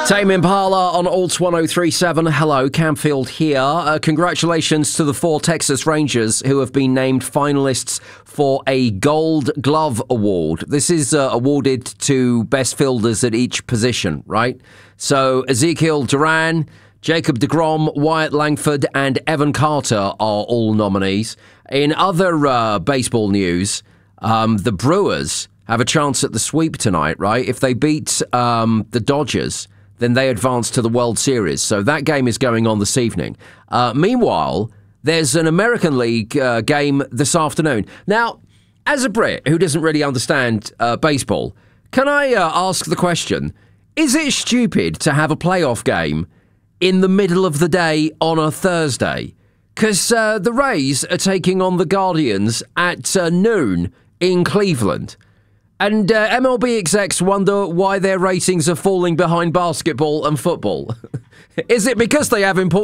Tame Impala on Alt 1037. Hello, Camfield here. Congratulations to the 4 Texas Rangers who have been named finalists for a Gold Glove Award. This is awarded to best fielders at each position, right? So Ezekiel Duran, Jacob deGrom, Wyatt Langford and Evan Carter are all nominees. In other baseball news, the Brewers have a chance at the sweep tonight, right? If they beat the Dodgers, then they advance to the World Series. So that game is going on this evening. Meanwhile, there's an American League game this afternoon. Now, as a Brit who doesn't really understand baseball, can I ask the question, is it stupid to have a playoff game in the middle of the day on a Thursday? Because the Rays are taking on the Guardians at noon in Cleveland. And MLB execs wonder why their ratings are falling behind basketball and football. Is it because they have important